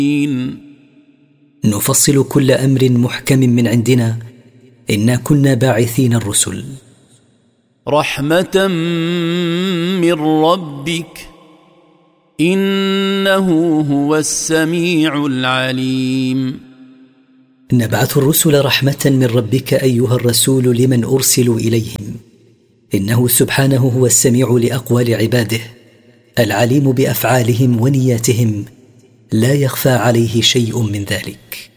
نفصل كل أمر محكم من عندنا، إنا كنا باعثين الرسل. رحمة من ربك إنه هو السميع العليم. نبعث الرسل رحمة من ربك أيها الرسول لمن أرسلوا إليهم، إنه سبحانه هو السميع لأقوال عباده، العليم بأفعالهم ونياتهم، لا يخفى عليه شيء من ذلك.